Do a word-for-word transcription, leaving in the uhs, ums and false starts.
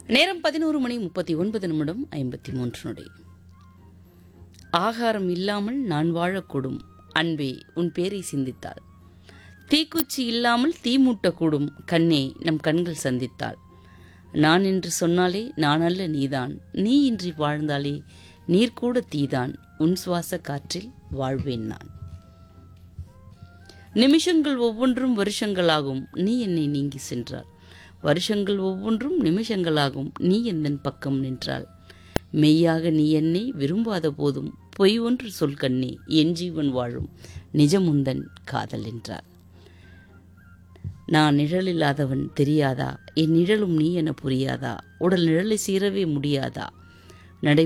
நேரம் பதினோரு மணி முப்பத்தி ஒன்பது நிமிடம் ஐம்பத்தி மூன்று நொடி. ஆகாரம் இல்லாமல் நான் வாழக்கூடும் அன்பே உன் பேரை சிந்தித்தாள். தீக்குச்சி இல்லாமல் தீ மூட்டக்கூடும் கண்ணே நம் கண்கள் சந்தித்தாள். நான் என்று சொன்னாலே நான் அல்ல நீதான், நீ இன்றி வாழ்ந்தாலே நீர்கூட தீதான், உன் சுவாச காற்றில் வாழ்வேன் நான். நிமிஷங்கள் ஒவ்வொன்றும் வருஷங்களாகும் நீ என்னை நீங்கி சென்றாள். வருஷங்கள் ஒவ்வொன்றும் நிமிஷங்களாகும் நீ எந்தன் பக்கம் நின்றாள். மெய்யாக நீ என்னை விரும்பாத போதும் பொய் ஒன்று சொல் கண்ணே என் ஜீவன் வாழும் நிஜமுந்தன் காதல் என்றாள். நான் நிழலில்லாதவன் தெரியாதா, என் நிழலும் நீ என புரியாதா, உடல் நிழலை சீரவே முடியாதா,